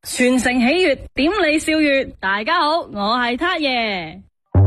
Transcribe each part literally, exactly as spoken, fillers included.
全城喜悅，點你笑月。大家好，我係撻爺。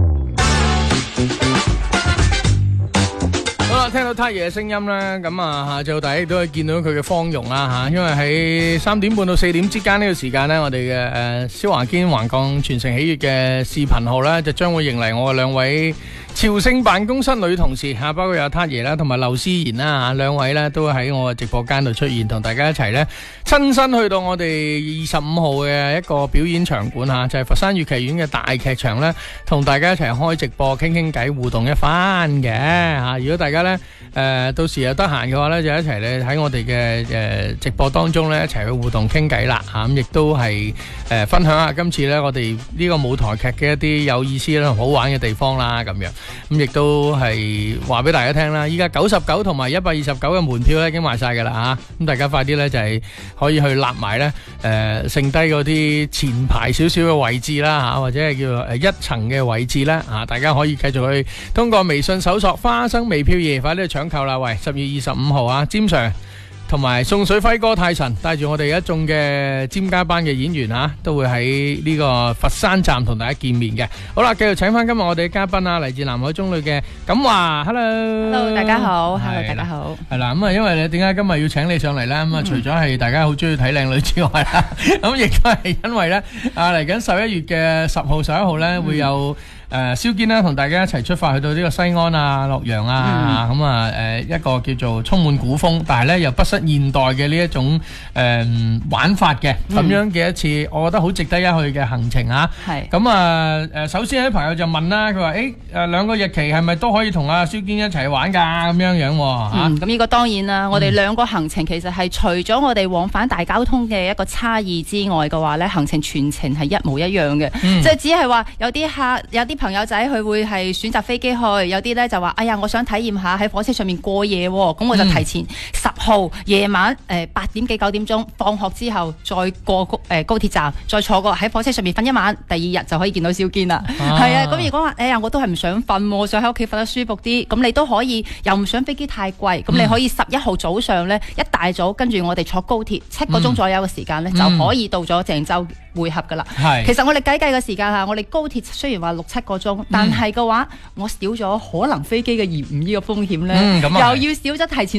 好啦，聽到撻爺嘅聲音啦，咁啊下晝大家都可以見到佢嘅芳容啦吓，因為喺三點半到四點之間呢個時間呢，我哋嘅誒蕭華堅橫槓全城喜悅嘅視頻號呢，就將會迎嚟我嘅兩位朝聖辦公室女同事吓，包括有撻爺啦，同埋劉思妍啦吓，兩位呢都喺我嘅直播間度出現，同大家一齊呢親身去到我哋二十五號嘅一個表演場館吓，就係佛山粵劇院嘅大劇場呢，同大家一齊開直播，傾傾偈，互動一番嘅吓。如果大家呢誒到時有得閒嘅話呢，就一齊咧喺我哋嘅誒直播當中呢，一齊去互動傾偈啦吓，咁亦都係誒分享下今次呢我哋呢個舞台劇嘅一啲有意思啦、好玩嘅地方啦咁樣。咁亦都係話俾大家聽啦，依家九十九同埋一百二十九嘅門票咧已經賣晒噶啦吓，咁大家快啲咧就係可以去立埋咧誒剩低嗰啲前排少少嘅位置啦吓，或者係叫做誒一層嘅位置啦吓，大家可以繼續去通過微信搜索花生微票夜，快啲去搶購啦！喂，十月二十五號啊，詹 Sir 同埋宋水輝哥泰臣帶住我哋一眾嘅詹家班嘅演員啊，都會喺呢個佛山站同大家見面嘅。好啦，繼續請翻今日我哋嘅嘉賓啊，嚟自南海中旅嘅錦華 ，Hello，Hello， 大家好 ，Hello， 大家好。 係啦，咁啊，因為你點解今日要請你上嚟咧？咁啊，除咗係大家好中意睇靚女之外啦，咁亦都係因為咧啊，嚟緊十一月嘅十號、十一號咧會有。誒蕭堅啦，同大家一齊出發去到呢個西安啊、洛陽啊，咁啊誒一個叫做充滿古風，但係咧又不失現代嘅呢一種誒玩法嘅咁樣嘅一次，我覺得好值得一去嘅行程啊。係咁啊誒，首先有啲朋友就問啦，佢話誒誒兩個日期係咪都可以同阿蕭堅一齊玩㗎咁樣樣喎？ 嗯，咁呢個當然啦，我哋兩個行程其實係除咗我哋往返大交通嘅一個差異之外嘅話咧，行程全程係一模一樣嘅，即係只係話有啲客有啲。朋友仔佢會係選擇飛機去，有啲咧就話：哎呀，我想體驗下喺火車上面過夜喎，咁我就提前十號夜晚誒八點幾九點鐘放學之後，再過高誒高鐵站，再坐過喺火車上面瞓一晚，第二日就可以見到蕭堅啦。係啊，咁如果話哎呀，我都係唔想瞓，我想喺屋企瞓得舒服啲，咁你都可以，又唔想飛機太貴，咁你可以十一號早上咧一大早跟住我哋坐高鐵七個鐘左右嘅時間咧，就可以到咗鄭州會合噶啦。係，其實我哋計計嘅時間嚇，我哋高鐵雖然話六七個鐘，但係嘅話，我少咗可能飛機嘅延誤呢個風險咧，又要少咗提前